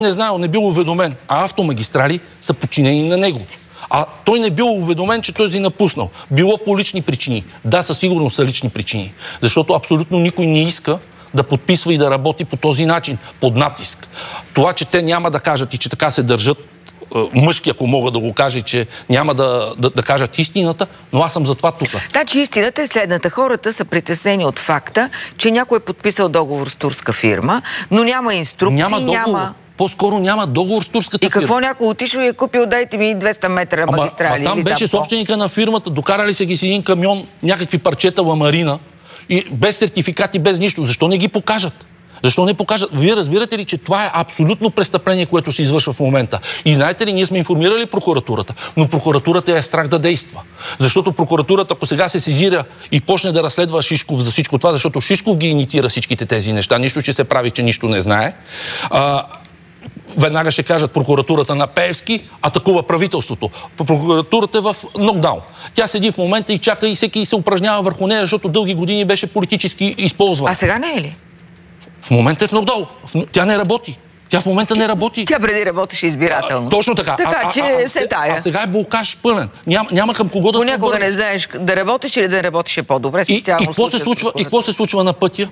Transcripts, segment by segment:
не знаел, не бил уведомен, а Автомагистрали са подчинени на него. А той не бил уведомен, че той си напуснал. Било по лични причини. Да, със сигурност са лични причини. Защото абсолютно никой не иска да подписва и да работи по този начин, под натиск. Това, че те няма да кажат и че така се държат мъжки, ако мога да го кажа, и че няма да кажат истината, но аз съм за това тук. Значи истината е следната. Хората са притеснени от факта, че някой е подписал договор с турска фирма, но няма инструкции, няма... По-скоро няма договор с турската фирма. И какво някой отишъл и е купил, дайте ми 200 метра магистрали? Там беше собственика на фирмата, докарали се ги с един камион, някакви парчета ламарина, и без сертификати, без нищо. Защо не ги покажат? Защо не покажат? Вие разбирате ли, че това е абсолютно престъпление, което се извършва в момента? И знаете ли, ние сме информирали прокуратурата, но прокуратурата е страх да действа. Защото прокуратурата, ако сега се сезира и почне да разследва Шишков за всичко това, защото Шишков ги инициира всичките тези неща, нищо, че се прави, че нищо не знае, веднага ще кажат прокуратурата на Пеевски, атакува правителството. Прокуратурата е в нокдаун. Тя седи в момента и чака и всеки се упражнява върху нея, защото дълги години беше политически използвана. А сега не е ли? В момента е в нокдаун. Тя не работи. Тя в момента не работи. Тя преди работеше избирателно. Точно така. Така че се тая. А сега е блокаж пълен. Няма към кого да се понякога не знаеш да работиш или да не работиш е по-добре. И какво се случва на пътя?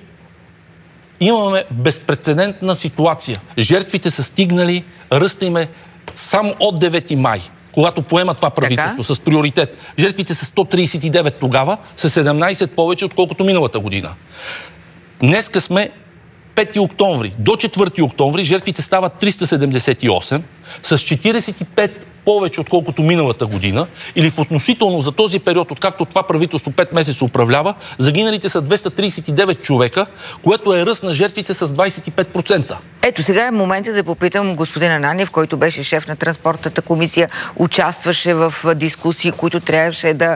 Имаме безпрецедентна ситуация. Жертвите са стигнали, ръста им е само от 9 май, когато поема това правителство с приоритет. Жертвите са 139 тогава, са 17 повече, отколкото миналата година. Днеска сме 5 октомври. До 4 октомври жертвите стават 378, с 45 повече, отколкото миналата година, или в относително за този период, откакто това правителство 5 месеца управлява, загиналите са 239 човека, което е ръст на жертвите с 25%. Ето, сега е момента да попитам господин Ананиев, който беше шеф на транспортната комисия, участваше в дискусии, които трябваше да,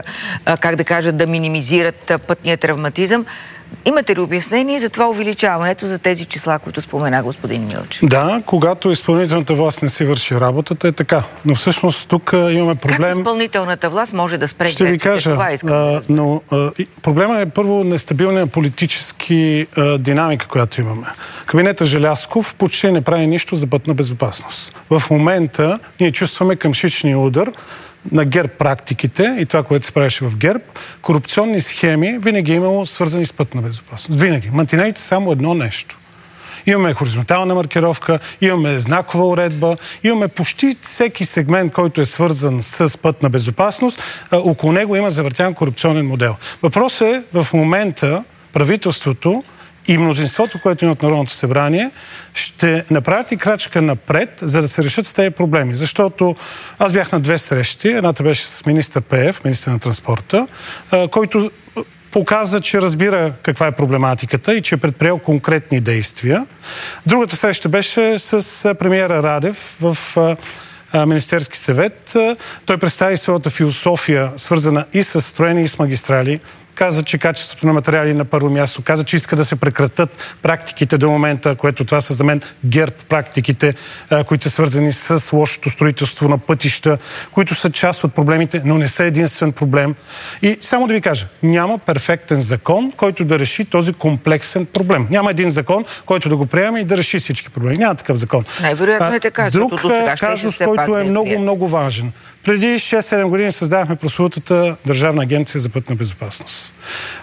да минимизират пътния травматизъм. Имате ли обяснение за това увеличаването, за тези числа, които спомена господин Милчев? Да, когато изпълнителната власт не си върши работата, е така. Но всъщност тук имаме проблем... Как изпълнителната власт може да спре? Ще ви кажа, но проблема е първо нестабилна политически динамика, която имаме. Кабинета Желязков почти не прави нищо за пътна безопасност. В момента ние чувстваме къмшичния удар на ГЕРБ практиките и това, което се правеше в ГЕРБ, корупционни схеми винаги е имало свързани с пътна безопасност. Винаги. Мантинелите само едно нещо. Имаме хоризонтална маркировка, имаме знакова уредба, имаме почти всеки сегмент, който е свързан с пътна безопасност, около него има завъртян корупционен модел. Въпросът е в момента правителството и мнозинството, което имат Народното събрание, ще направят и крачка напред, за да се решат с тези проблеми. Защото аз бях на 2 срещи. Едната беше с министър Пеев, министър на транспорта, който показа, че разбира каква е проблематиката и че е предприел конкретни действия. Другата среща беше с премиера Радев в Министерски съвет. Той представи своята философия, свързана и с строене, и с магистрали. Каза, че качеството на материали на първо място. Каза, че иска да се прекратат практиките до момента, което това са за мен ГЕРБ практиките, които са свързани с лошото строителство на пътища, които са част от проблемите, но не са единствен проблем. И само да ви кажа, няма перфектен закон, който да реши този комплексен проблем. Няма един закон, който да го приеме и да реши всички проблеми. Няма такъв закон. Най-вероятно е така. Друг казус, който е много важен. Преди 6-7 години създавахме прословутата Държавна агенция за пътна безопасност,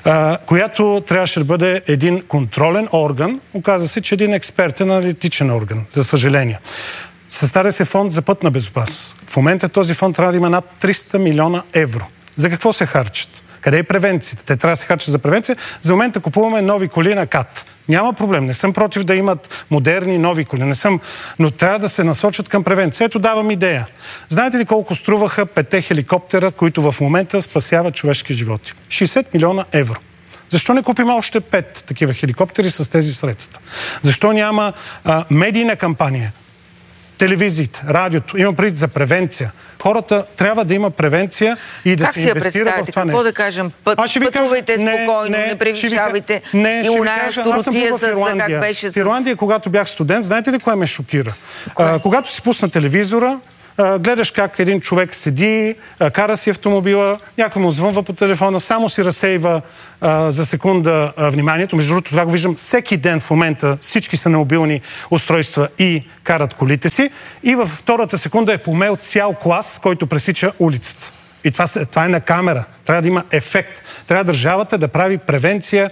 която трябваше да бъде един контролен орган. Оказа се, че един експертен аналитичен орган, за съжаление. Създаде се фонд за пътна безопасност. В момента този фонд трябва да има над 300 милиона евро. За какво се харчат? Къде е превенцията? Те трябва да се харчат за превенция. За момента купуваме нови коли на КАТ. Няма проблем. Не съм против да имат модерни нови коли. Не съм, но трябва да се насочат към превенция. Ето давам идея. Знаете ли колко струваха 5 хеликоптера, които в момента спасяват човешки животи? 60 милиона евро. Защо не купим още 5 такива хеликоптери с тези средства? Защо няма медийна кампания? Телевизиите, радиото, има предвид за превенция. Хората трябва да има превенция и да се инвестира в това нещо. Какво да кажем? Пътувайте спокойно, не превишавайте. И оная щуротия с как беше с... В Ирландия, когато бях студент, знаете ли кое ме шокира? Когато си пусна телевизора, гледаш как един човек седи, кара си автомобила, някой му звънва по телефона, само си разсейва за секунда вниманието. Между другото, това го виждам всеки ден в момента. Всички са на мобилни устройства и карат колите си. И във втората секунда е помел цял клас, който пресича улицата. И това е на камера. Трябва да има ефект. Трябва държавата да прави превенция,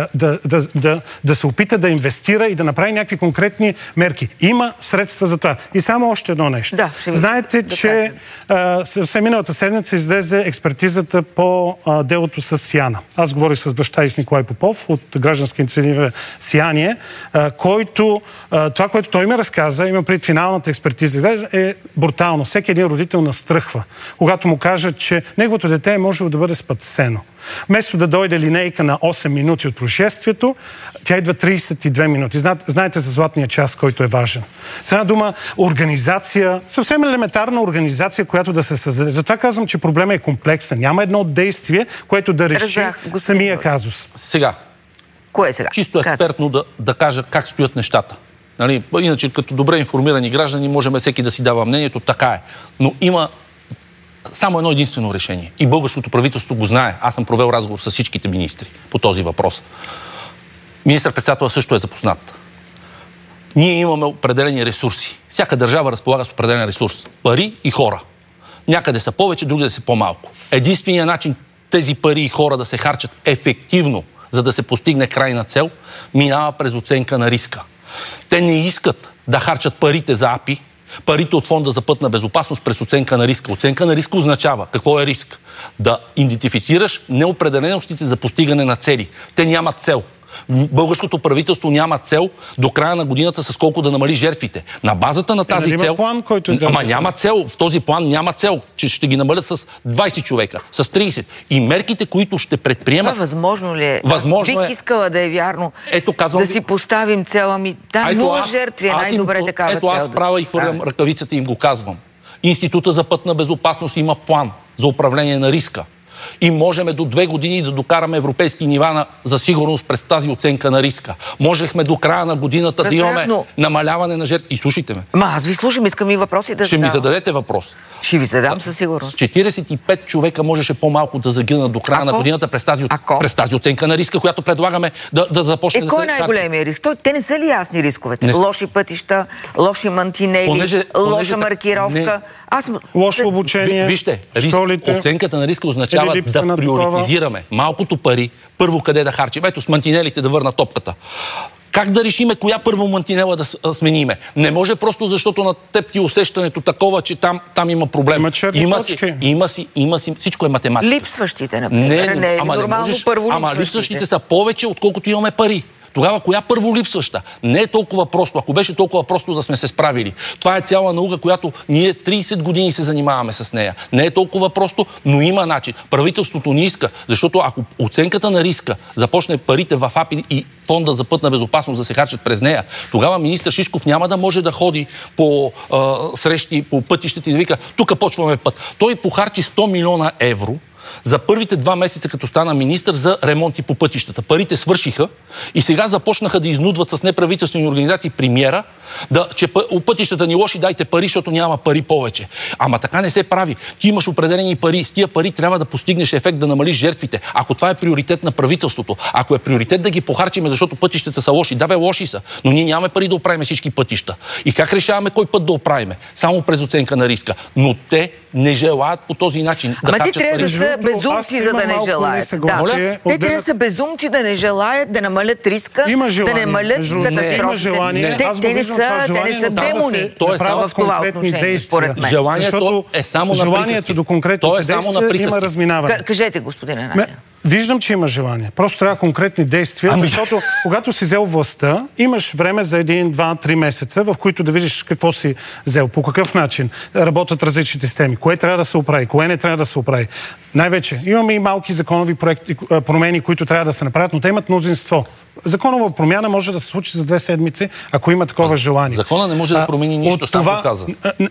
да се опита да инвестира и да направи някакви конкретни мерки. Има средства за това. И само още едно нещо. Да, знаете, че съвсем миналата седмица излезе експертизата по делото с Сияна. Аз говорих с баща и с Николай Попов от гражданска инициатива Сияние, който това, което той ми разказа, има пред финалната експертиза, е брутално. Всеки един родител настръхва, когато му кажат, че неговото дете е можело да бъде спасено. Вместо да дойде линейка на 8 минути от происшествието, тя идва 32 минути. Знаете за златния час, който е важен. С една дума, организация, съвсем елементарна организация, която да се създаде. Затова казвам, че проблема е комплексен. Няма едно действие, което да реши самия казус. Сега. Кое е сега? Чисто експертно да кажа как стоят нещата. Нали? Иначе, като добре информирани граждани, можем всеки да си дава мнението, така е. Но има само едно единствено решение. И българското правителство го знае. Аз съм провел разговор с всичките министри по този въпрос. Министър-председателът също е запознат. Ние имаме определени ресурси. Всяка държава разполага с определен ресурс. Пари и хора. Някъде са повече, другаде са по-малко. Единственият начин тези пари и хора да се харчат ефективно, за да се постигне крайна цел, минава през оценка на риска. Те не искат да харчат парите за АПИ, парите от Фонда за пътна безопасност през оценка на риска. Оценка на риска означава какво е риск? Да идентифицираш неопределеностите за постигане на цели. Те нямат цел. Българското правителство няма цел до края на годината с колко да намали жертвите. На базата на тази цел... план, който Ама няма цел. В този план няма цел, че ще ги намалят с 20 човека, с 30. И мерките, които ще предприемат... Това възможно ли е? Възможно бих искала да е вярно. Ето, казвам да си поставим цела ми. Да, нула жертви е най-добре такава цел. Ето аз правя и хвърлям ръкавицата и им го казвам. Института за пътна безопасност има план за управление на риска. И можем до 2 години да докараме европейски нива за сигурност през тази оценка на риска. Можехме до края на годината да имаме намаляване на жертви. И слушайте ме. Аз ви слушам, искам и въпроси да задам. Ще ми зададете въпрос. Ще ви задам със сигурност. 45 човека можеше по-малко да загинат до края на годината през тази оценка на риска, която предлагаме да започне да се... Кой е най-големия риск? Те не са ли ясни рисковете? Лоши пътища, лоши мантинели, лоша маркировка. Лошо обучение. Вижте, школите. Оценката на риска означава да приоритизираме малкото пари, първо къде да харчим. Ето с мантинелите да върна топката. Как да решиме коя първо мантинела да смениме? Не може просто защото на теб ти усещането такова, че там има проблем. Има си, всичко е математика. Липсващите, например. Не е нормално първо липсващите. Ама липсващите са повече, отколкото имаме пари. Тогава коя първо липсваща? Не е толкова просто. Ако беше толкова просто да сме се справили. Това е цяла наука, която ние 30 години се занимаваме с нея. Не е толкова просто, но има начин. Правителството не иска, защото ако оценката на риска започне парите в АПИ и Фонда за пътна безопасност да се харчат през нея, тогава министър Шишков няма да може да ходи по срещи, по пътищата и да вика, тук почваме път. Той похарчи 100 милиона евро за първите 2 месеца, като стана министър, за ремонти по пътищата. Парите свършиха и сега започнаха да изнудват с неправителствени организации премиера, че пътищата ни лоши, дайте пари, защото няма пари повече. Ама така не се прави. Ти имаш определени пари. С тия пари трябва да постигнеш ефект, да намалиш жертвите. Ако това е приоритет на правителството, ако е приоритет да ги похарчиме, защото пътищата са лоши, да бе, лоши са, но ние нямаме пари да оправим всички пътища. И как решаваме кой път да оправиме? Само през оценка на риска. Но те не желаят по този начин да харчат пари. Безумци, за да не желаят. Те трябва да са безумци да не желаят да намалят риска, да не намалят катастрофите. Те не са демони в това отношение, според мен. Желанието е само на желанието до конкретните действия има разминаване. Кажете, господин Ананиев. Виждам, че има желание. Просто трябва конкретни действия, защото когато си взел властта, имаш време за 1, 2, 3 месеца, в които да видиш какво си взел, по какъв начин работят различните системи, кое трябва да се оправи, кое не трябва да се оправи. Най-вече имаме и малки законови промени, които трябва да се направят, но те имат мнозинство. Законова промяна може да се случи за 2 седмици, ако има такова желание. Закона не може да промени нищо, сам го каза.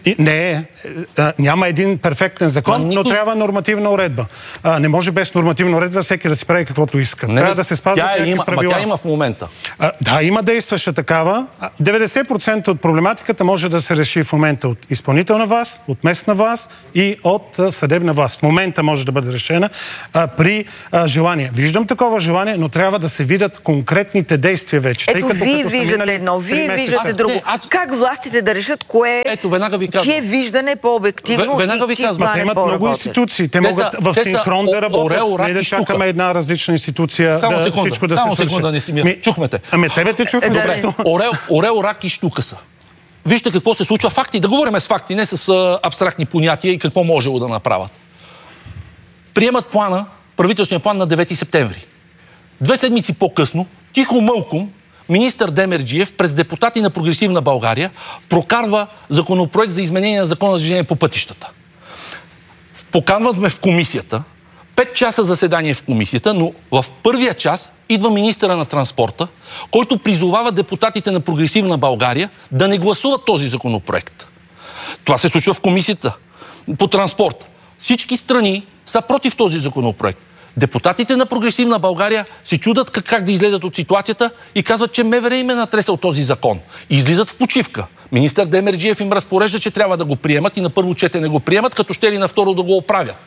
Няма един перфектен закон, но трябва нормативна уредба. Не може без нормативна уредба всеки да си прави каквото иска. Трябва да се спазват някакви правила. Тя има в момента. Да, има действаща такава. 90% от проблематиката може да се реши в момента от изпълнителна власт, от местна власт и от съдебна власт. В момента може да бъде решена при желание. Виждам такова желание, но трябва да се видят конкретните действия вече. Ето, вие виждате едно, вие виждате друго. Как властите да решат кое чие виждане е по-обективно и чие план е имат много институции. Те могат в синхрон да работят. Не да чакаме една различна институция всичко да се свърши. Чухме те. Тебе те чухме. Орел, рак и щука са. Вижте какво се случва. Факти. Да говорим с факти, не с абстрактни понятия и какво можело да направят. Приемат правителствения план на 9 септември. 2 седмици по-късно, тихо мълком, министър Демерджиев през депутати на Прогресивна България прокарва законопроект за изменение на закона за движение по пътищата. Поканват ме в комисията, 5 часа заседание в комисията, но в първия час идва министъра на транспорта, който призовава депутатите на Прогресивна България да не гласуват този законопроект. Това се случва в комисията по транспорт. Всички страни са против този законопроект. Депутатите на Прогресивна България се чудат как да излезат от ситуацията и казват, че МВР им е натресал този закон. И излизат в почивка. Министър Демерджиев им разпорежда, че трябва да го приемат и на първо четене го приемат, като ще ли на второ да го оправят.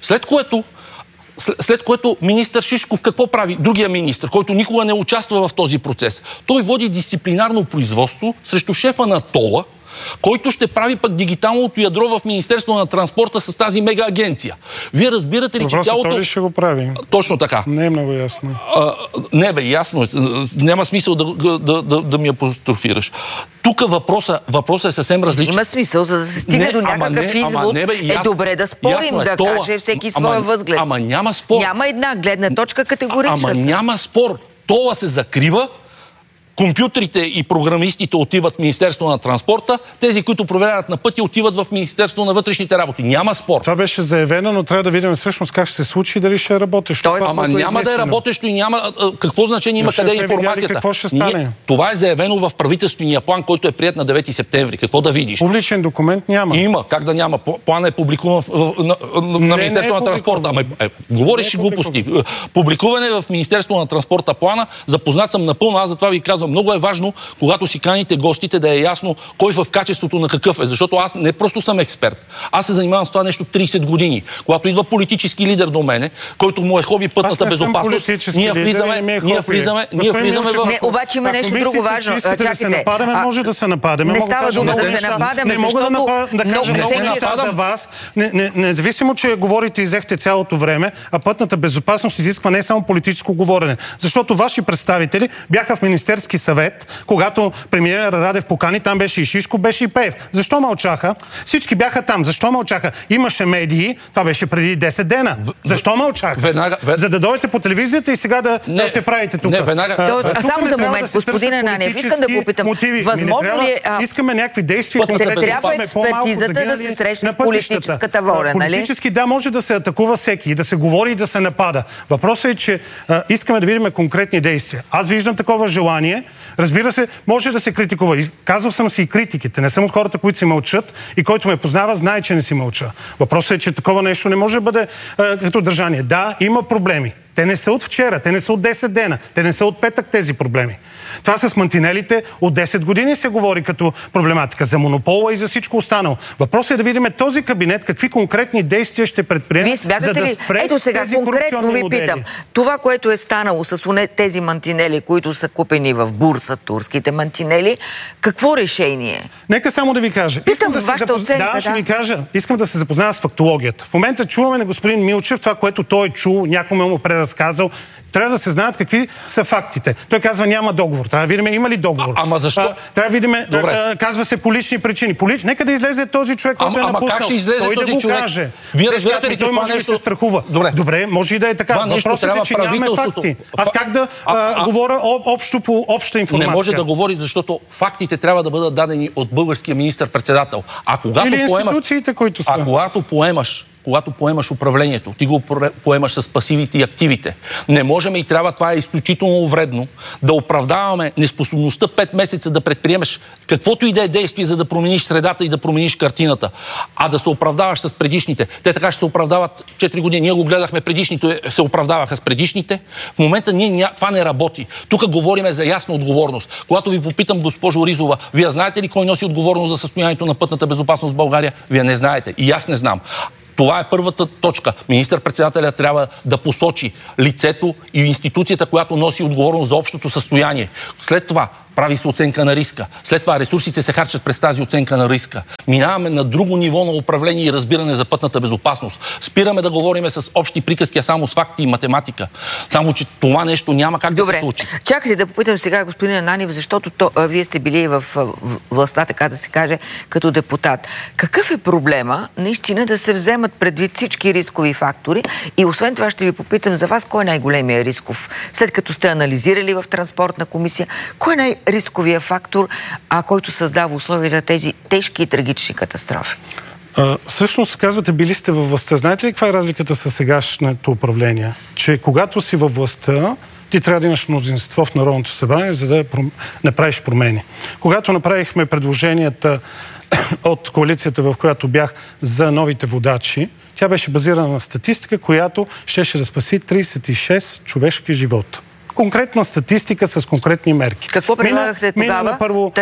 След което министър Шишков какво прави? Другия министър, който никога не участва в този процес. Той води дисциплинарно производство срещу шефа на ТОЛа, който ще прави пък дигиталното ядро в Министерство на транспорта с тази мега агенция. Вие разбирате ли, че цялото... Въпросът ще го прави. Точно така. Не е много ясно. Ясно. Няма смисъл да ми апострофираш. Тук въпросът е съвсем различен. Има смисъл, за да се стигне до някакъв извод. Е добре да спорим, да каже всеки своя възглед. Ама няма спор. Няма една гледна точка категорична. Ама няма спор. ТОЛа се закрива, компютрите и програмистите отиват в Министерство на транспорта, тези, които проверяват на пътя, отиват в Министерство на вътрешните работи. Няма спор. Това беше заявено, но трябва да видим всъщност как ще се случи и дали ще е работещо. Ама няма да е работещо и няма... Какво значение има къде е информацията? Какво ще стане? Това е заявено в правителствения план, който е приет на 9 септември. Какво да видиш? Публичен документ няма. Има. Как да няма? План е публикуван на Министерство на транспорта. Говориш глупости. Публикуване в Министерство на транспорта плана. Запознат съм напълно. Аз затова ви казвам, много е важно, когато си каните гостите, да е ясно кой в качеството на какъв е. Защото аз не просто съм експерт. Аз се занимавам с това нещо 30 години. Когато идва политически лидер до мене, който му е хоби пътната безопасност, ние влизаме в... Не, обаче има нещо друго важно. Искате да се нападаме, може да се нападаме. Не става дума да се нападаме, не мога да кажа много неща за вас. Независимо, че говорите и взехте цялото време, а пътната безопасност изисква не само политическо говорене. Защото ваши представители бяха в Министерски съвет, когато премиер Радев покани, там беше и Шишков, беше и Пеев. Защо мълчаха? Всички бяха там. Защо мълчаха? Имаше медии, това беше преди 10 дена. Защо мълчаха? За да дойдете по телевизията и сега да се правите тук. Само за момент, господин Ананиев, искам да попитам. Възможно ли искаме някакви действия? Трябва експертизата да се срещне с политическата воля, нали? Политически да, може да се атакува всеки, да се говори и да се напада. Въпросът е, че искаме да видим конкретни действия. Аз виждам такова желание. Разбира се, може да се критикува. Казвал съм си и критиките. Не съм от хората, които си мълчат и който ме познава, знае, че не си мълча. Въпросът е, че такова нещо не може да бъде като държание. Да, има проблеми. Те не са от вчера, те не са от 10 дена, те не са от петък тези проблеми. Това с мантинелите от 10 години се говори като проблематика за монопола и за всичко останало. Въпросът е да видим този кабинет какви конкретни действия ще предприеме, за да спре ето сега тези конкретно ви питам. Това, което е станало с тези мантинели, които са купени в бурса, турските мантинели, какво решение? Нека само да ви кажа. Ще ви кажа. Искам да се запозная с фактологията. В момента чуваме на господин Милчев това, което той е чул, някой му преразказал. Трябва да се знаят какви са фактите. Той казва, няма договор. Трябва да видим има ли договор. Ама защо? Трябва да видим, казва се по лични причини. Нека да излезе този човек, който е напуснал. Как ще излезе той този да го човек? каже. Вие разбирате ли, че това нещо... се страхува. Добре, може и да е така. Въпросът е, че нямаме факти. Аз как да говоря общо по обща информация? Не може да говори, защото фактите трябва да бъдат дадени от българския министър-председател. Или институциите, които са. А когато поемаш когато поемаш управлението. Ти го поемаш с пасивите и активите. Не можем и трябва, това е изключително вредно, да оправдаваме неспособността 5 месеца да предприемеш каквото и да е действие, за да промениш средата и да промениш картината, а да се оправдаваш с предишните. Те така ще се оправдават 4 години. Ние го гледахме, предишните се оправдаваха с предишните. В момента това не работи. Тук говорим за ясна отговорност. Когато ви попитам, госпожо Ризова, вие знаете ли кой носи отговорност за състоянието на пътната безопасност в България? Вие не знаете. И аз не знам. Това е първата точка. Министър-председателят трябва да посочи лицето и институцията, която носи отговорност за общото състояние. След това прави се оценка на риска. След това ресурсите се харчат през тази оценка на риска. Минаваме на друго ниво на управление и разбиране за пътната безопасност. Спираме да говорим с общи приказки, а само с факти и математика. Само, че това нещо няма как да се случи. Чакайте да попитам сега господин Ананиев, защото вие сте били в властта, така да се каже, като депутат. Какъв е проблема наистина да се вземат предвид всички рискови фактори? И освен това ще ви попитам за вас, кой е най-големия рисков? След като сте анализирали в транспортна комисия, кой е рисковия фактор, който създава условия за тези тежки и трагични катастрофи? Всъщност, казвате, били сте във властта. Знаете ли каква е разликата с сегашното управление? Че когато си във властта, ти трябва да имаш мнозинство в Народното събрание, за да направиш промени. Когато направихме предложенията от коалицията, в която бях, за новите водачи, тя беше базирана на статистика, която щеше да спаси 36 човешки живота. Конкретна статистика с конкретни мерки. Какво предлагахте тогава? Първо,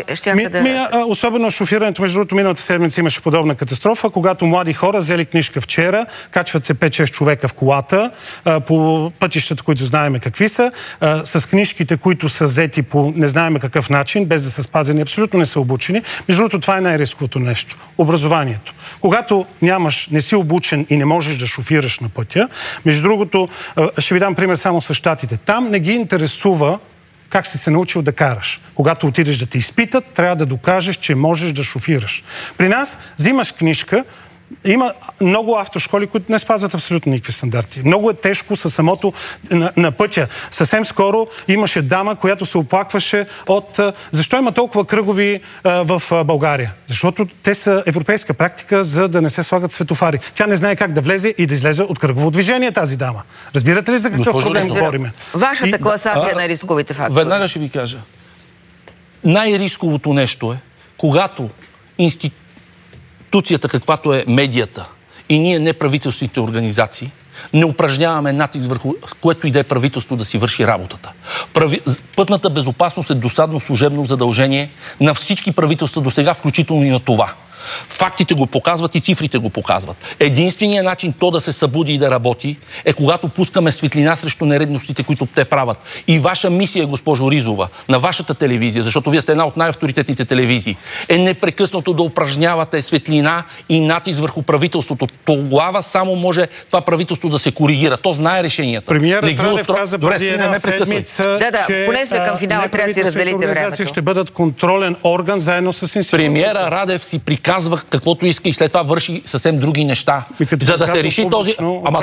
особено шофирането, между другото, миналата седмица имаше подобна катастрофа, когато млади хора взели книжка вчера, качват се 5-6 човека в колата, по пътищата, които знаеме какви са, с книжките, които са взети по не знаеме какъв начин, без да са спазени, абсолютно не са обучени. Между другото, това е най-рисковото нещо. Образованието. Когато не си обучен и не можеш да шофираш на пътя, между другото, ще ви дам пример само с Щатите. Там не ги интересува как си се научил да караш. Когато отидеш да те изпитат, трябва да докажеш, че можеш да шофираш. При нас взимаш книжка, има много автошколи, които не спазват абсолютно никакви стандарти. Много е тежко със самото на пътя. Съвсем скоро имаше дама, която се оплакваше от защо има толкова кръгови в България. Защото те са европейска практика, за да не се слагат светофари. Тя не знае как да влезе и да излезе от кръгово движение тази дама. Разбирате ли за какъв проблем говорим? Вашата класация на рисковите фактори. Веднага ще ви кажа. Най-рисковото нещо е, когато институцията, каквато е медията, и ние неправителствените организации, не упражняваме натиск върху което и да е правителство да си върши работата. Пътната безопасност е досадно служебно задължение на всички правителства досега, включително и на това. Фактите го показват и цифрите го показват. Единственият начин то да се събуди и да работи е когато пускаме светлина срещу нередностите, които те правят. И ваша мисия, госпожо Ризова, на вашата телевизия, защото вие сте една от най-авторитетните телевизии, е непрекъснато да упражнявате светлина и натиск върху правителството. Тогава само може това правителство да се коригира. То знае решението. Премиерът Радев каза преди една седмица, че поне сме към финала, трябва да си разделите времето. Ще бъдат контролен орган заедно с институцията. Премиера Радев си приказва каквото иска и след това върши съвсем други неща. За да се реши този...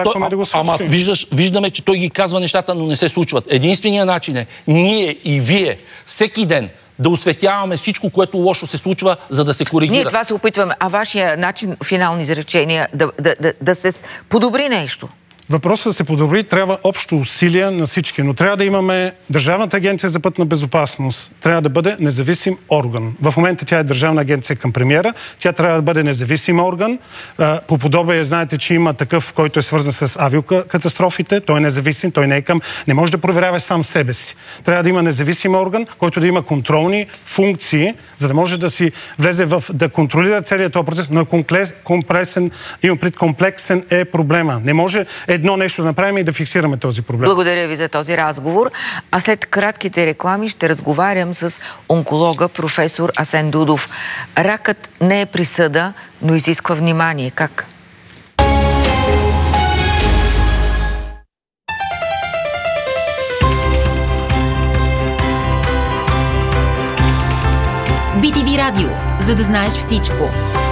Виждаме, че той ги казва нещата, но не се случват. Единственият начин е ние и вие всеки ден да осветяваме всичко, което лошо се случва, за да се коригира. Ние това се опитваме. А вашия начин, финални изречения, да се подобри нещо? Въпросът да се подобри, трябва общо усилие на всички, но трябва да имаме Държавната агенция за пътна безопасност. Трябва да бъде независим орган. В момента тя е Държавна агенция към премиера. Тя трябва да бъде независим орган. По подобие, знаете, че има такъв, който е свързан с авиокатастрофите. Той е независим, той не е не може да проверява сам себе си. Трябва да има независим орган, който да има контролни функции, за да може да си влезе да контролира целият този процес, но комплексен е проблема. Не може едно нещо да направим и да фиксираме този проблем. Благодаря ви за този разговор. А след кратките реклами ще разговарям с онколога професор Асен Дудов. Ракът не е присъда, но изисква внимание. Как? BTV Радио, за да знаеш всичко.